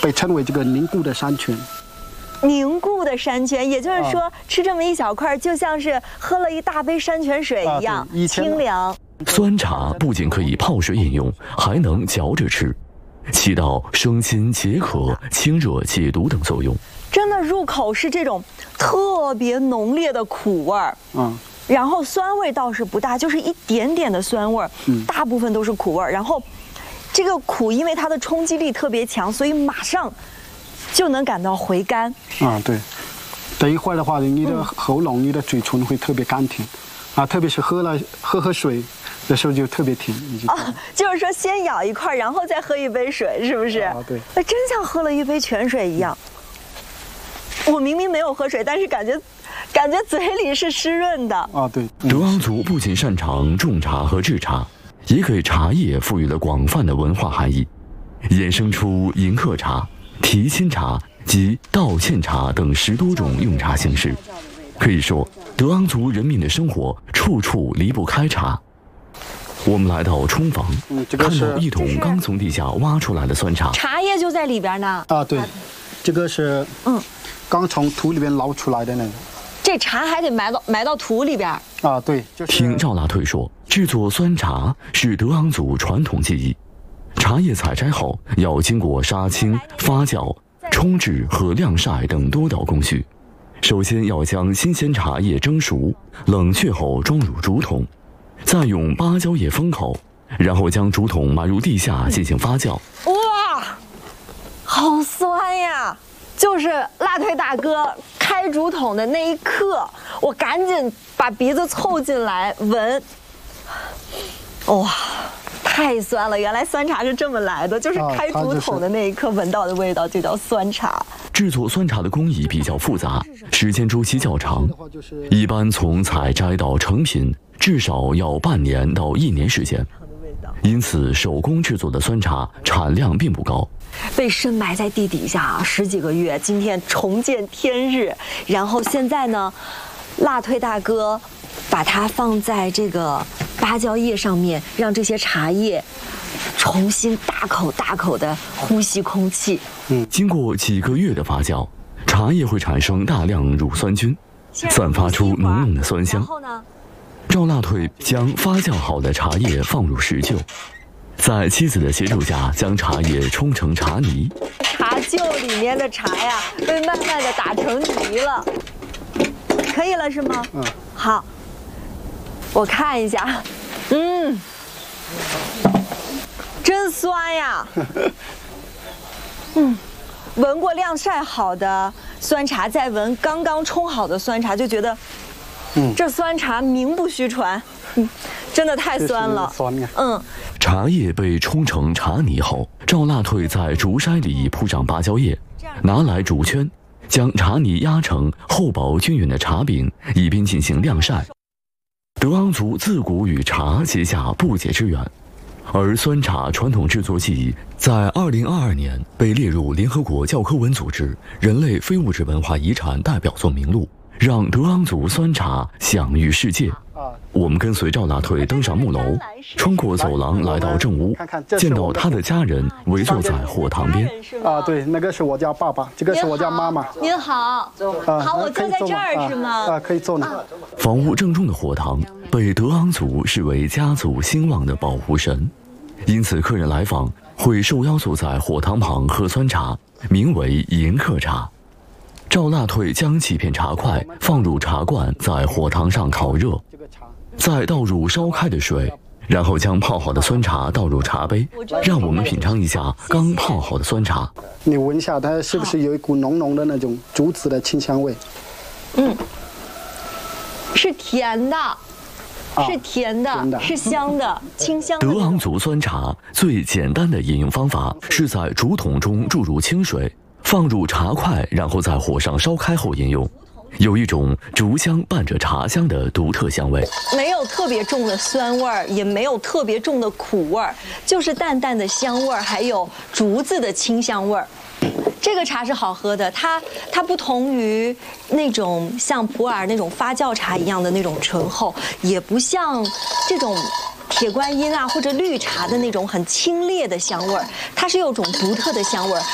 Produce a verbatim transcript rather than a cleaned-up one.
被称为这个凝固的山泉。 凝固的山泉，也就是说，啊、吃这么一小块，就像是喝了一大杯山泉水一样，啊、清凉。 酸茶不仅可以泡水饮用，还能嚼着吃，起到生津解渴、清热解毒等作用。 真的入口是这种特别浓烈的苦味儿，嗯，然后酸味倒是不大，就是一点点的酸味儿，嗯，大部分都是苦味儿。然后这个苦，因为它的冲击力特别强，所以马上就能感到回甘。 啊，对，等一会儿的话，你的喉咙、你的嘴唇会特别甘甜，啊，特别是喝了喝喝水的时候就特别甜。 啊，就是说先咬一块，然后再喝一杯水，是不是？ 啊，对。 那真像喝了一杯泉水一样。我明明没有喝水，但是感觉，感觉嘴里是湿润的。 啊，对。 德昂族不仅擅长种茶和制茶，也给茶叶赋予了广泛的文化含义，衍生出迎客茶、提亲茶及道歉茶等十多种用茶形式。可以说，德昂族人民的生活处处离不开茶。我们来到冲房，嗯这个、看到一桶刚从地下挖出来的酸茶， 茶叶就在里边呢。 啊，对，这个是嗯，刚从土里边捞出来的那个。 这茶还得埋到埋到土里边。 啊，对。就是、 听赵拉退说，制作酸茶是德昂族传统技艺。茶叶采摘后要经过杀青、发酵、冲制和晾晒等多道工序。首先要将新鲜茶叶蒸熟，冷却后装入竹筒，再用芭蕉叶封口，然后将竹筒埋入地下进行发酵。 哇，好酸呀！就是辣腿大哥开竹筒的那一刻，我赶紧把鼻子凑进来闻。哇，太酸了！原来酸茶是这么来的，就是开竹筒的那一刻闻到的味道就叫酸茶。 制作酸茶的工艺比较复杂，时间周期较长，一般从采摘到成品至少要半年到一年时间，因此手工制作的酸茶产量并不高。 被深埋在地底下十几个月，今天重见天日。然后现在呢，辣推大哥把它放在这个芭蕉叶上面，让这些茶叶重新大口大口的呼吸空气。 嗯，经过几个月的发酵，茶叶会产生大量乳酸菌，散发出浓浓的酸香。然后呢，赵辣腿将发酵好的茶叶放入石臼，在妻子的协助下将茶叶冲成茶泥。 茶臼里面的茶呀，被慢慢的打成泥了。可以了是吗？嗯。好，我看一下。嗯。真酸呀！嗯，闻过晾晒好的酸茶，再闻刚刚冲好的酸茶，就觉得，嗯，这酸茶名不虚传，嗯，真的太酸了。 酸呀！ 嗯， 茶叶被冲成茶泥后，赵辣腿在竹筛里铺上芭蕉叶，拿来竹圈，将茶泥压成厚薄均匀的茶饼，以便进行晾晒。德昂族自古与茶结下不解之缘。而酸茶传统制作技艺在二零二二年被列入联合国教科文组织人类非物质文化遗产代表作名录，让德昂族酸茶享誉世界。我们跟随赵辣腿登上木楼，穿过走廊来到正屋，见到他的家人围坐在火塘边。 啊，对，那个是我家爸爸，这个是我家妈妈。 您好，好，我坐在这儿是吗？ 啊，可以坐呢。 房屋正中的火塘被德昂族视为家族兴旺的保护神，因此客人来访会受邀坐在火塘旁喝酸茶，名为迎客茶。赵辣腿将几片茶块放入茶罐，在火塘上烤热，再倒入烧开的水，然后将泡好的酸茶倒入茶杯，让我们品尝一下刚泡好的酸茶。 你闻一下，它是不是有一股浓浓的那种竹子的清香味？ 嗯，是甜的。是甜的，甜的是香的，清香的。 德昂族酸茶最简单的饮用方法是在竹筒中注入清水，放入茶块，然后在火上烧开后饮用，有一种竹香伴着茶香的独特香味。 没有特别重的酸味儿，也没有特别重的苦味儿，就是淡淡的香味儿，还有竹子的清香味儿。这个茶是好喝的，它它不同于那种像普洱那种发酵茶一样的那种醇厚，也不像这种铁观音啊或者绿茶的那种很清冽的香味儿，它是有种独特的香味儿，